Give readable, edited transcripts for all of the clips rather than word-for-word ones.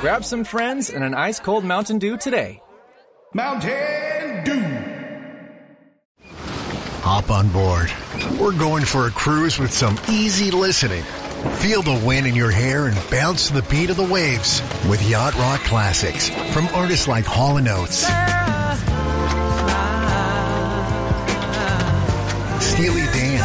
Grab some friends and an ice-cold Mountain Dew today. Mountain Dew. Hop on board. We're going for a cruise with some easy listening. Feel the wind in your hair and bounce to the beat of the waves with Yacht Rock classics from artists like Hall & Oates, Steely Dan,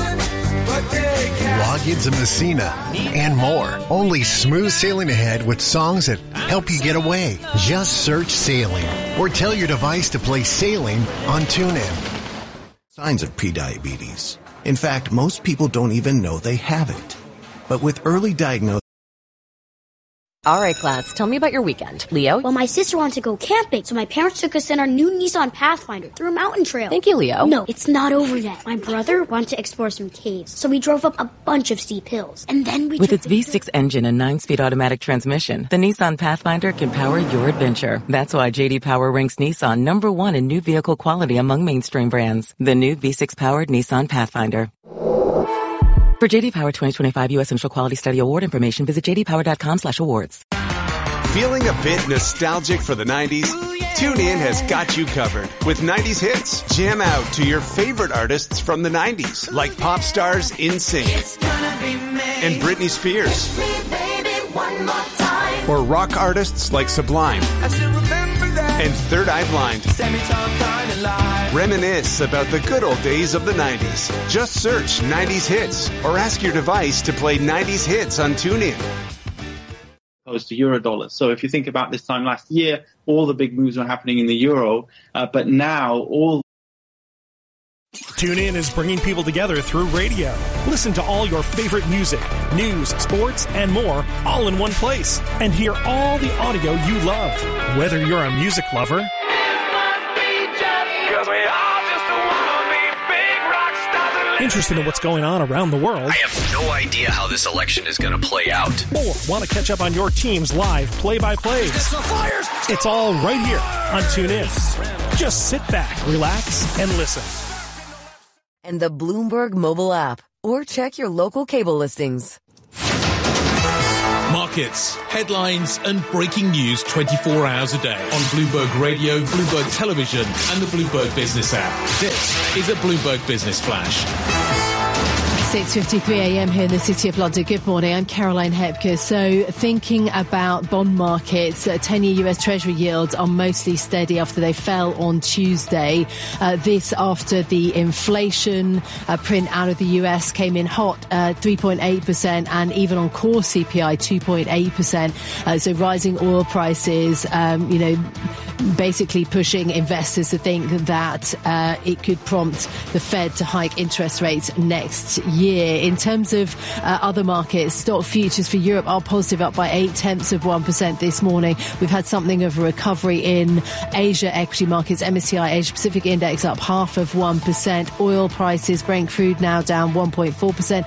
Loggins and Messina, and more. Only smooth sailing ahead with songs that help you get away. Just search Sailing or tell your device to play Sailing on TuneIn. Signs of prediabetes. In fact, most people don't even know they have it. But with early diagnosis... All right, class, tell me about your weekend. Leo? Well, my sister wanted to go camping, so my parents took us in our new Nissan Pathfinder through a mountain trail. Thank you, Leo. No, it's not over yet. My brother wanted to explore some caves, so we drove up a bunch of steep hills. And then we... With its V6 engine and 9-speed automatic transmission, the Nissan Pathfinder can power your adventure. That's why J.D. Power ranks Nissan #1 in new vehicle quality among mainstream brands. The new V6-powered Nissan Pathfinder. For J.D. Power 2025 U.S. Initial Quality Study Award information, visit jdpower.com/awards. Feeling a bit nostalgic for the 90s? TuneIn has got you covered with 90s hits. Jam out to your favorite artists from the 90s, like pop stars NSYNC and Britney Spears. Or rock artists like Sublime and Third Eye Blind. Reminisce about the good old days of the 90s. Just search 90s hits or ask your device to play 90s hits on TuneIn. Opposed to Eurodollar. So if you think about this time last year, all the big moves were happening in the euro, but now all... TuneIn is bringing people together through radio. Listen to all your favorite music, news, sports, and more all in one place. And hear all the audio you love. Whether you're a music lover, interested in what's going on around the world, I have no idea how this election is going to play out, or want to catch up on your team's live play-by-plays. It's all right here on TuneIn. Just sit back, relax, and listen. And the Bloomberg mobile app, or check your local cable listings. Markets, headlines, and breaking news 24 hours a day on Bloomberg Radio, Bloomberg Television, and the Bloomberg Business app. This is a Bloomberg Business Flash. 6:53 a.m. here in the City of London. Good morning. I'm Caroline Hepker. So thinking about bond markets, 10-year US Treasury yields are mostly steady after they fell on Tuesday. This after the inflation print out of the US came in hot, 3.8%, and even on core CPI, 2.8%. So rising oil prices, basically pushing investors to think that it could prompt the Fed to hike interest rates next year. In terms of other markets, stock futures for Europe are positive, up by 0.8% this morning. We've had something of a recovery in Asia equity markets. MSCI Asia Pacific Index up 0.5%. Oil prices, Brent crude now down 1.4%,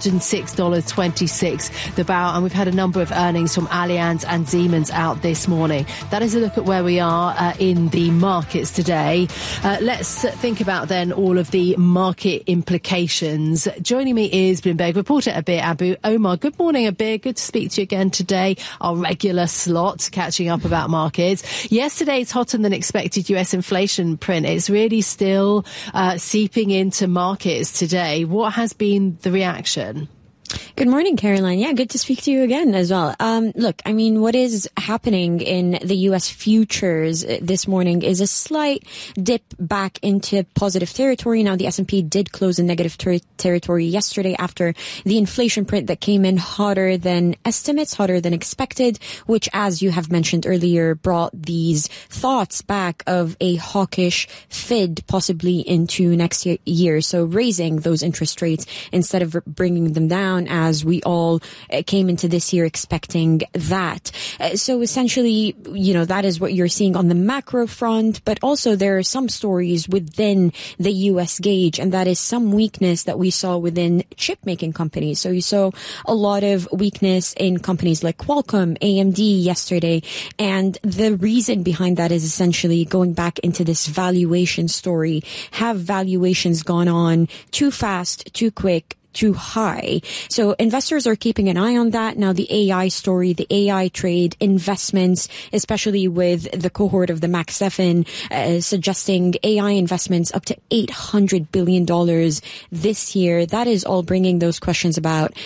$106.26 the barrel. And we've had a number of earnings from Allianz and Siemens out this morning. That is a look at where we are in the markets today. Let's think about then all of the market implications. Joining me is Bloomberg reporter Abir Abu Omar. Good morning, Abir. Good to speak to you again today. Our regular slot, catching up about markets. Yesterday's hotter than expected US inflation print. It's really still seeping into markets today. What has been the reaction? Good morning, Caroline. Yeah, good to speak to you again as well. Look, I mean, what is happening in the U.S. futures this morning is a slight dip back into positive territory. Now, the S&P did close in negative territory yesterday after the inflation print that came in hotter than estimates, hotter than expected, which, as you have mentioned earlier, brought these thoughts back of a hawkish Fed possibly into next year. So raising those interest rates instead of bringing them down, as we all came into this year expecting that. So essentially, that is what you're seeing on the macro front, but also there are some stories within the U.S. gauge, and that is some weakness that we saw within chip-making companies. So you saw a lot of weakness in companies like Qualcomm, AMD yesterday, and the reason behind that is essentially going back into this valuation story. Have valuations gone on too fast, too quick, too high. So investors are keeping an eye on that. Now the AI story, the AI trade, investments, especially with the cohort of the Max 7, suggesting AI investments up to $800 billion this year. That is all bringing those questions about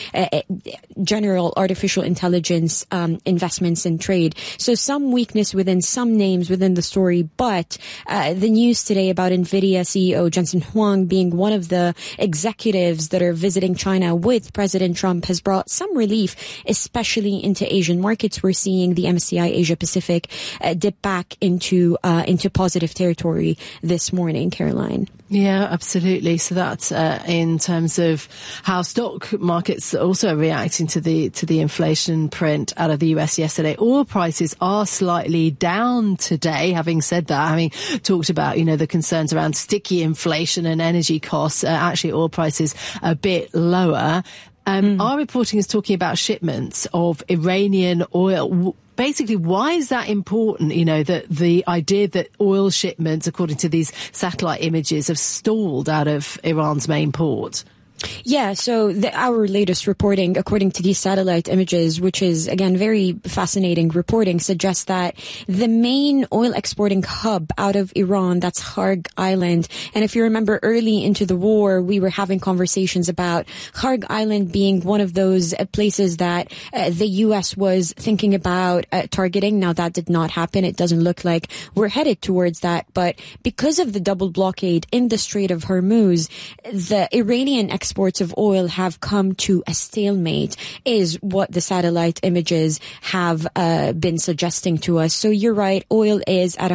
general artificial intelligence investments in trade. So some weakness within some names within the story, but the news today about NVIDIA CEO Jensen Huang being one of the executives that are visiting China with President Trump has brought some relief, especially into Asian markets. We're seeing the MSCI Asia Pacific dip back into positive territory this morning, Caroline. Yeah, absolutely. So that's in terms of how stock markets also reacting to the inflation print out of the US yesterday. Oil prices are slightly down today. Having said that, having talked about, the concerns around sticky inflation and energy costs, actually oil prices a bit lower. Our reporting is talking about shipments of Iranian oil. Basically, why is that important? That the idea that oil shipments, according to these satellite images, have stalled out of Iran's main port. Yeah, so our latest reporting, according to these satellite images, which is, again, very fascinating reporting, suggests that the main oil exporting hub out of Iran, that's Kharg Island. And if you remember early into the war, we were having conversations about Kharg Island being one of those places that the U.S. was thinking about targeting. Now, that did not happen. It doesn't look like we're headed towards that. But because of the double blockade in the Strait of Hormuz, the Iranian exports of oil have come to a stalemate, is what the satellite images have been suggesting to us. So you're right, oil is at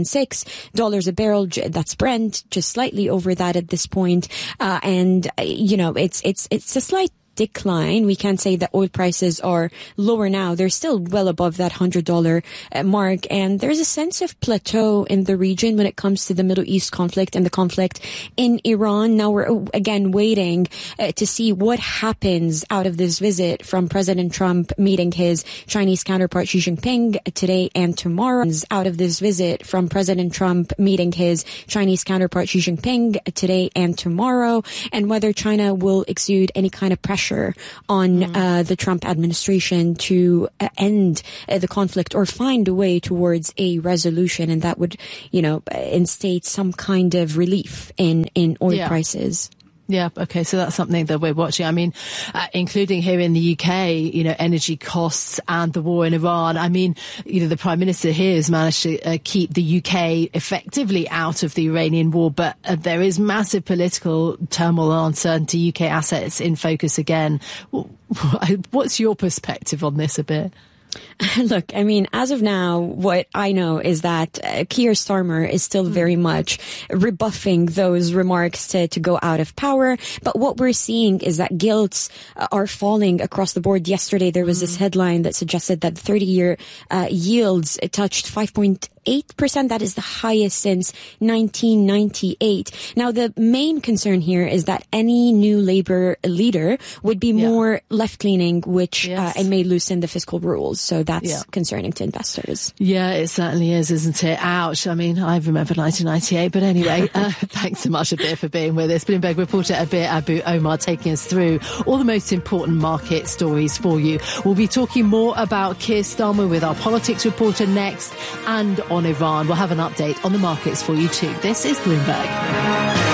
$106 a barrel. That's Brent, just slightly over that at this point. And it's a slight decline. We can't say that oil prices are lower now. They're still well above that $100 mark. And there's a sense of plateau in the region when it comes to the Middle East conflict and the conflict in Iran. Now we're again waiting to see what happens out of this visit from President Trump meeting his Chinese counterpart Xi Jinping today and tomorrow. Out of this visit from President Trump meeting his Chinese counterpart Xi Jinping today and tomorrow, and whether China will exude any kind of pressure on the Trump administration to end the conflict or find a way towards a resolution, and that would, instate some kind of relief in oil prices. Yeah. Okay. So that's something that we're watching. I mean, including here in the UK, energy costs and the war in Iran. I mean, the Prime Minister here has managed to keep the UK effectively out of the Iranian war, but there is massive political turmoil and uncertainty. UK assets in focus again. What's your perspective on this a bit? Look, I mean, as of now, what I know is that Keir Starmer is still very much rebuffing those remarks to go out of power. But what we're seeing is that gilts are falling across the board. Yesterday, there was this headline that suggested that 30-year yields touched 5.8%. That is the highest since 1998. Now, the main concern here is that any new Labour leader would be more left-leaning, which and may loosen the fiscal rules. So that's concerning to investors. Yeah, it certainly is, isn't it? Ouch. I mean, I remember 1998. But anyway, thanks so much, Abir, for being with us. Bloomberg reporter Abir Abu Omar taking us through all the most important market stories for you. We'll be talking more about Keir Starmer with our politics reporter next, and on Iran. We'll have an update on the markets for you too. This is Bloomberg.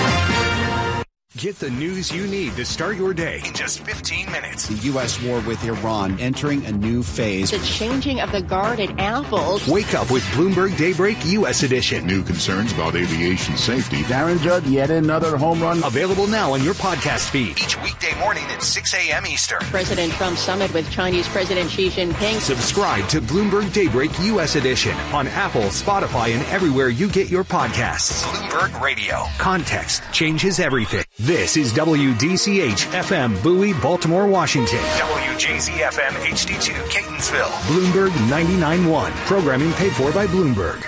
Get the news you need to start your day in just 15 minutes. The U.S. war with Iran entering a new phase. The changing of the guard at Apple. Wake up with Bloomberg Daybreak U.S. Edition. New concerns about aviation safety. Darren Judd, yet another home run. Available now on your podcast feed. Each weekday morning at 6 a.m. Eastern. President Trump summit with Chinese President Xi Jinping. Subscribe to Bloomberg Daybreak U.S. Edition on Apple, Spotify, and everywhere you get your podcasts. Bloomberg Radio. Context changes everything. This is WDCH-FM, Bowie, Baltimore, Washington. WJZ-FM, HD2, Catonsville. Bloomberg 99.1. Programming paid for by Bloomberg.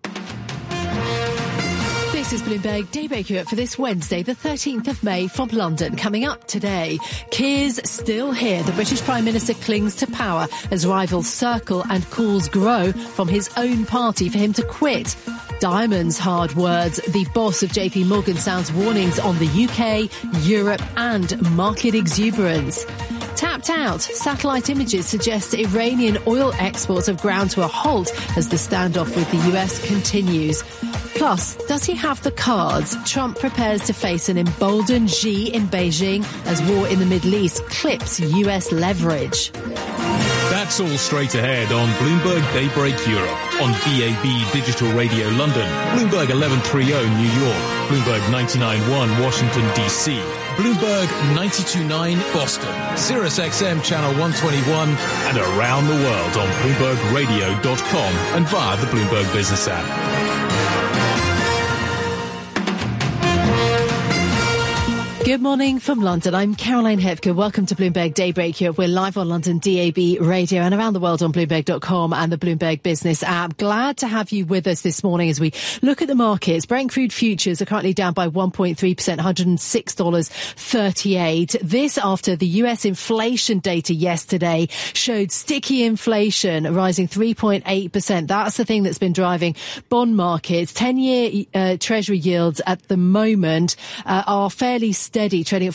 This is Bloomberg Daybreak Europe for this Wednesday, the 13th of May from London. Coming up today, Keir's still here. The British Prime Minister clings to power as rivals circle and calls grow from his own party for him to quit. Diamond's hard words. The boss of JP Morgan sounds warnings on the UK, Europe and market exuberance. Tapped out. Satellite images suggest Iranian oil exports have ground to a halt as the standoff with the US continues. Plus, does he have the cards? Trump prepares to face an emboldened Xi in Beijing as war in the Middle East clips US leverage. That's all straight ahead on Bloomberg Daybreak Europe, on DAB Digital Radio London, Bloomberg 1130 New York, Bloomberg 99.1 Washington, D.C., Bloomberg 92.9 Boston, Sirius XM Channel 121, and around the world on BloombergRadio.com and via the Bloomberg Business app. Good morning from London. I'm Caroline Hepker. Welcome to Bloomberg Daybreak Europe. We're live on London DAB radio and around the world on Bloomberg.com and the Bloomberg Business app. Glad to have you with us this morning as we look at the markets. Brent crude futures are currently down by 1.3%, $106.38. This after the US inflation data yesterday showed sticky inflation rising 3.8%. That's the thing that's been driving bond markets. 10-year Treasury yields at the moment are fairly steady, trading at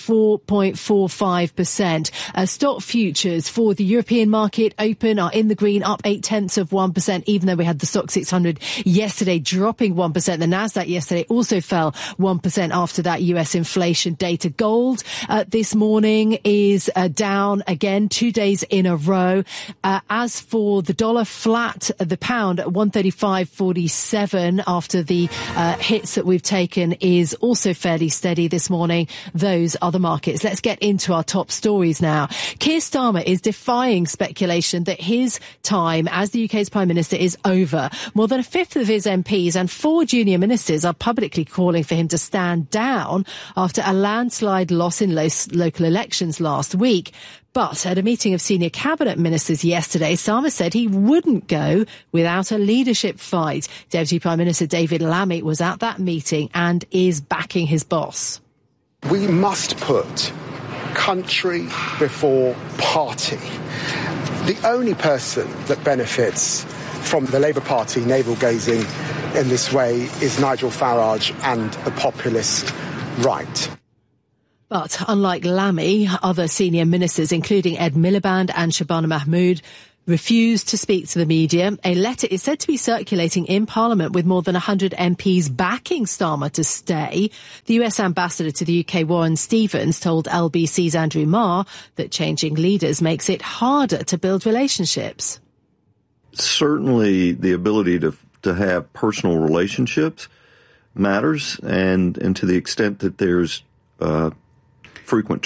4.45%. Stock futures for the European market open are in the green, up 0.8%, even though we had the Stock 600 yesterday dropping 1%. The Nasdaq yesterday also fell 1% after that US inflation data. Gold this morning is down again 2 days in a row. As for the dollar, flat, the pound at 135.47 after the hits that we've taken is also fairly steady this morning. Those are the markets. Let's get into our top stories now. Keir Starmer is defying speculation that his time as the UK's Prime Minister is over. More than a fifth of his MPs and 4 junior ministers are publicly calling for him to stand down after a landslide loss in local elections last week. But at a meeting of senior cabinet ministers yesterday, Starmer said he wouldn't go without a leadership fight. Deputy Prime Minister David Lammy was at that meeting and is backing his boss. We must put country before party. The only person that benefits from the Labour Party navel-gazing in this way is Nigel Farage and the populist right. But unlike Lammy, other senior ministers, including Ed Miliband and Shabana Mahmood, refused to speak to the media. A letter is said to be circulating in Parliament with more than 100 MPs backing Starmer to stay. The US ambassador to the UK, Warren Stevens, told LBC's Andrew Marr that changing leaders makes it harder to build relationships. Certainly the ability to have personal relationships matters, and to the extent that there's frequent